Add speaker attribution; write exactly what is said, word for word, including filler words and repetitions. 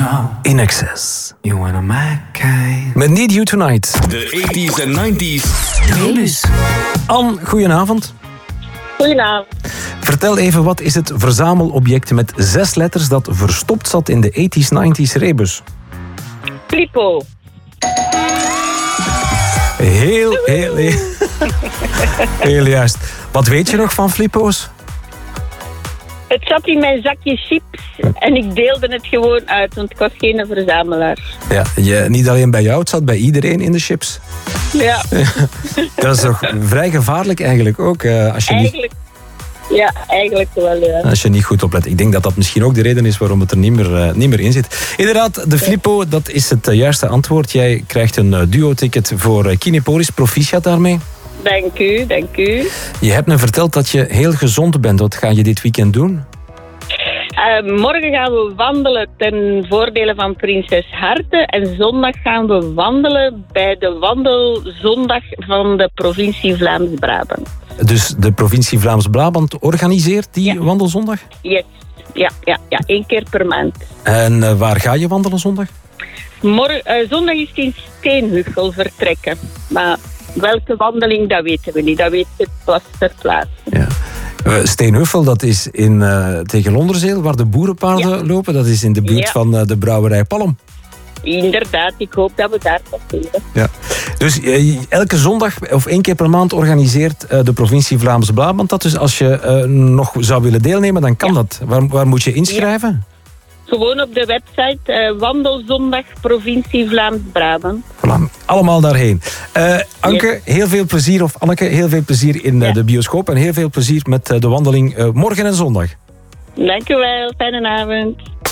Speaker 1: know.
Speaker 2: In Excess.
Speaker 1: You wanna my kind.
Speaker 2: Met Need You Tonight.
Speaker 3: De eighties en nineties.
Speaker 1: Rebus.
Speaker 2: Anne, goedenavond.
Speaker 4: Goedenavond.
Speaker 2: Vertel even, wat is het verzamelobject met zes letters dat verstopt zat in de eighties nineties rebus?
Speaker 4: Flippo.
Speaker 2: Heel, heel, heel, heel juist. Wat weet je nog van flippo's?
Speaker 4: Het zat in mijn zakje chips en ik deelde het gewoon uit, want ik was geen verzamelaar.
Speaker 2: Ja, je, niet alleen bij jou, het zat bij iedereen in de chips.
Speaker 4: Ja,
Speaker 2: Dat is toch vrij gevaarlijk eigenlijk ook, eh, als, je niet,
Speaker 4: eigenlijk, ja, eigenlijk wel, ja.
Speaker 2: als je niet goed oplet. Ik denk dat dat misschien ook de reden is waarom het er niet meer, eh, niet meer in zit. Inderdaad, de flippo, dat is het eh, juiste antwoord. Jij krijgt een uh, duo-ticket voor uh, Kinepolis. Proficiat daarmee.
Speaker 4: Dank u, dank u.
Speaker 2: Je hebt me verteld dat je heel gezond bent. Wat ga je dit weekend doen?
Speaker 4: Uh, morgen gaan we wandelen ten voordele van Prinses Harte. En zondag gaan we wandelen bij de wandelzondag van de provincie Vlaams-Brabant.
Speaker 2: Dus de provincie Vlaams-Brabant organiseert die
Speaker 4: Ja.
Speaker 2: wandelzondag?
Speaker 4: Yes. Ja, ja, ja, één keer per maand.
Speaker 2: En uh, waar ga je wandelen zondag?
Speaker 4: Morgen, uh, zondag is het in Steenhuggel vertrekken. Maar welke wandeling, dat weten we niet. Dat weet het pas ter plaatse.
Speaker 2: Ja. Uh, Steenhuffel, dat is in, uh, tegen Londerzeel, waar de boerenpaarden
Speaker 4: Ja.
Speaker 2: lopen. Dat is in de buurt
Speaker 4: Ja.
Speaker 2: van uh, de brouwerij Palm.
Speaker 4: Inderdaad, ik hoop dat we daar passeren.
Speaker 2: Ja. Dus uh, elke zondag of één keer per maand organiseert uh, de provincie Vlaams-Brabant dat. Dus als je uh, nog zou willen deelnemen, dan kan
Speaker 4: Ja.
Speaker 2: dat. Waar, waar moet je inschrijven?
Speaker 4: Gewoon op de website uh, Wandelzondag Provincie Vlaams-Brabant.
Speaker 2: Voilà, allemaal daarheen. Uh, Anke, heel veel plezier, of Anneke, heel veel plezier in uh,
Speaker 4: Ja.
Speaker 2: de bioscoop. En heel veel plezier met uh, de wandeling uh, morgen en zondag.
Speaker 4: Dank u wel, fijne avond.